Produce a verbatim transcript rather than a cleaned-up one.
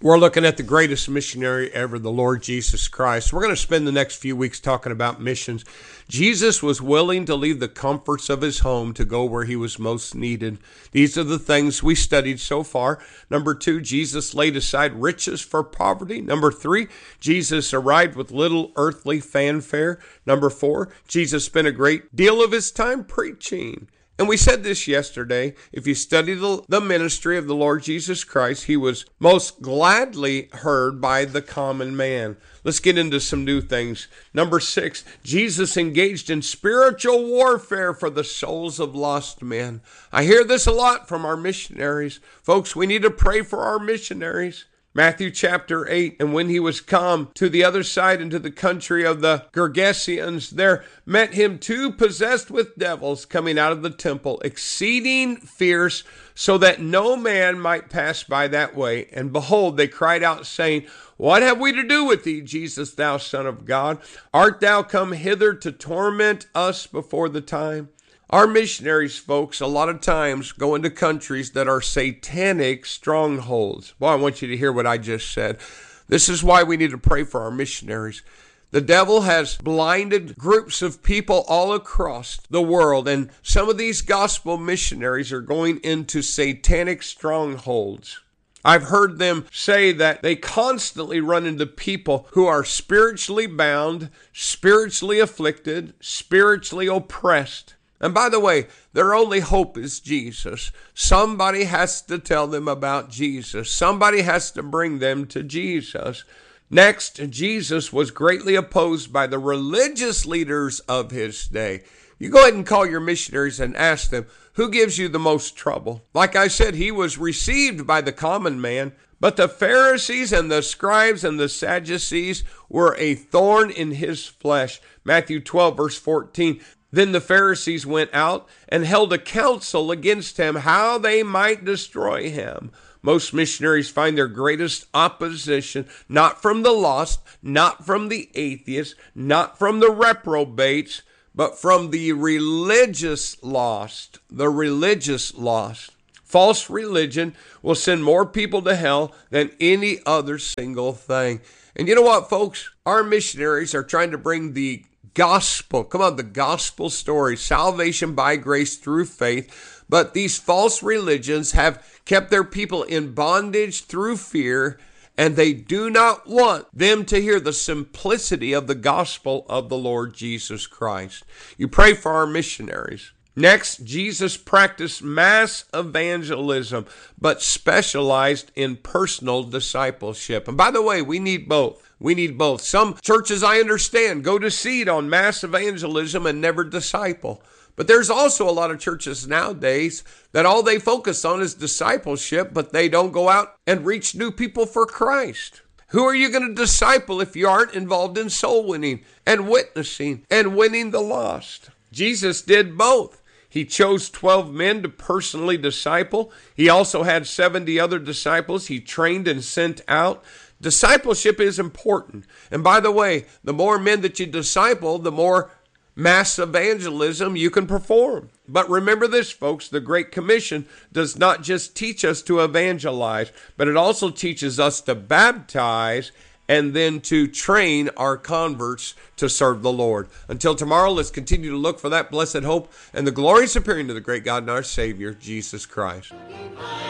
We're looking at the greatest missionary ever, the Lord Jesus Christ. We're going to spend the next few weeks talking about missions. Jesus was willing to leave the comforts of his home to go where he was most needed. These are the things we studied so far. Number two, Jesus laid aside riches for poverty. Number three, Jesus arrived with little earthly fanfare. Number four, Jesus spent a great deal of his time preaching. And we said this yesterday, if you study the, the ministry of the Lord Jesus Christ, he was most gladly heard by the common man. Let's get into some new things. Number six, Jesus engaged in spiritual warfare for the souls of lost men. I hear this a lot from our missionaries. Folks, we need to pray for our missionaries. Matthew chapter eight, and when he was come to the other side into the country of the Gergesenes, there met him two possessed with devils coming out of the temple, exceeding fierce, so that no man might pass by that way. And behold, they cried out, saying, What have we to do with thee, Jesus, thou Son of God? Art thou come hither to torment us before the time? Our missionaries, folks, a lot of times go into countries that are satanic strongholds. Well, I want you to hear what I just said. This is why we need to pray for our missionaries. The devil has blinded groups of people all across the world, and some of these gospel missionaries are going into satanic strongholds. I've heard them say that they constantly run into people who are spiritually bound, spiritually afflicted, spiritually oppressed. And by the way, their only hope is Jesus. Somebody has to tell them about Jesus. Somebody has to bring them to Jesus. Next, Jesus was greatly opposed by the religious leaders of his day. You go ahead and call your missionaries and ask them, who gives you the most trouble? Like I said, he was received by the common man, but the Pharisees and the scribes and the Sadducees were a thorn in his flesh. Matthew twelve, verse fourteen. Then the Pharisees went out and held a council against him, how they might destroy him. Most missionaries find their greatest opposition not from the lost, not from the atheists, not from the reprobates, but from the religious lost, the religious lost. False religion will send more people to hell than any other single thing. And you know what, folks? Our missionaries are trying to bring the gospel, come on, the gospel story, salvation by grace through faith. But these false religions have kept their people in bondage through fear, and they do not want them to hear the simplicity of the gospel of the Lord Jesus Christ. You pray for our missionaries. Next, Jesus practiced mass evangelism, but specialized in personal discipleship. And by the way, we need both. We need both. Some churches, I understand, go to seed on mass evangelism and never disciple. But there's also a lot of churches nowadays that all they focus on is discipleship, but they don't go out and reach new people for Christ. Who are you going to disciple if you aren't involved in soul winning and witnessing and winning the lost? Jesus did both. He chose twelve men to personally disciple. He also had seventy other disciples he trained and sent out. Discipleship is important. And by the way, the more men that you disciple, the more mass evangelism you can perform. But remember this, folks, the Great Commission does not just teach us to evangelize, but it also teaches us to baptize and then to train our converts to serve the Lord. Until tomorrow, let's continue to look for that blessed hope and the glorious appearing of the great God and our Savior, Jesus Christ.